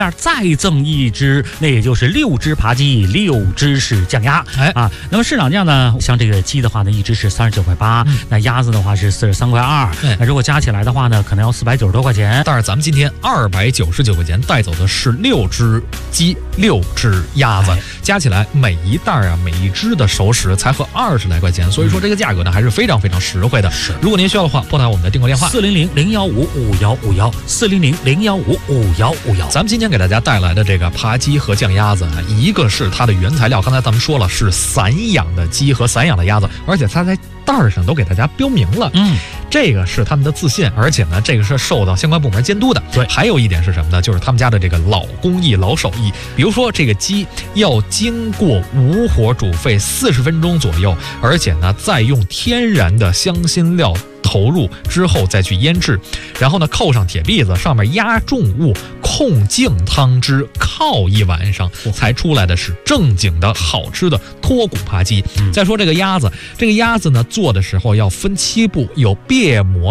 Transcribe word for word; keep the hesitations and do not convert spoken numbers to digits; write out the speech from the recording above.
再赠一只，那也就是六只扒鸡，六只是酱鸭。 哎啊，那么市场价呢，像这个鸡的话呢，一只是三十九块八，那鸭子的话是四十三块二，那如果加起来的话呢，可能要四百九十多块钱。 但是咱们今天二百九十九块钱带走的是六只鸡，六只鸭子， 哎、 加起来每一袋啊，每一只的熟食才合二十来块钱，所以说这个价格呢还是非常非常实惠的。 是， 如果您需要的话，拨打我们的订购电话四零零零幺五五幺五幺四零零零幺五五幺五幺。 咱们今天给大家带来的这个扒鸡和酱鸭子啊，一个是它的原材料，刚才咱们说了是散养的鸡和散养的鸭子，而且它在袋上都给大家标明了， 嗯， 这个是他们的自信，而且呢，这个是受到相关部门监督的。 对， 还有一点是什么呢？就是他们家的这个老工艺、老手艺。比如说，这个鸡要经过无火煮沸四十分钟左右，而且呢，再用天然的香辛料投入之后再去腌制，然后呢扣上铁篦子，上面压重物，控净汤汁，靠一晚上才出来的是正经的好吃的脱骨扒鸡。 嗯、 再说这个鸭子，这个鸭子呢做的时候要分七步，有别磨